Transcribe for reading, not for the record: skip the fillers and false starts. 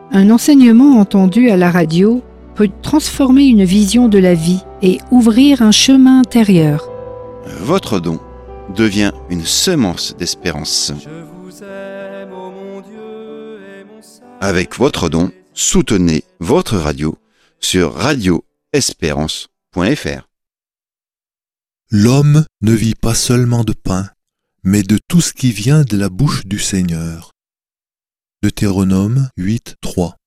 Un enseignement entendu à la radio peut transformer une vision de la vie et ouvrir un chemin intérieur. Votre don devient une semence d'espérance. Avec votre don, soutenez votre radio sur radioespérance.fr. L'homme ne vit pas seulement de pain, mais de tout ce qui vient de la bouche du Seigneur. Deutéronome 8, 3.